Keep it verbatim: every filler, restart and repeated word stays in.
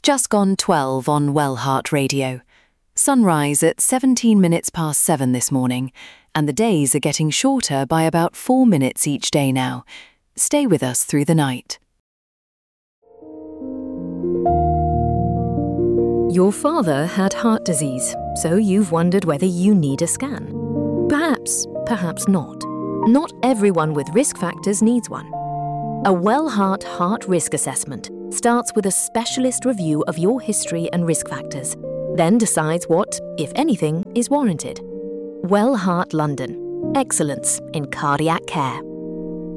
Just gone twelve on Well Heart Radio. Sunrise at seventeen minutes past seven this morning, and the days are getting shorter by about four minutes each day now. Stay with us through the night. Your father had heart disease, so you've wondered whether you need a scan. Perhaps, perhaps not. Not everyone with risk factors needs one. A Well Heart Heart Risk Assessment starts with a specialist review of your history and risk factors, then decides what, if anything, is warranted. Well Heart London. Excellence in cardiac care.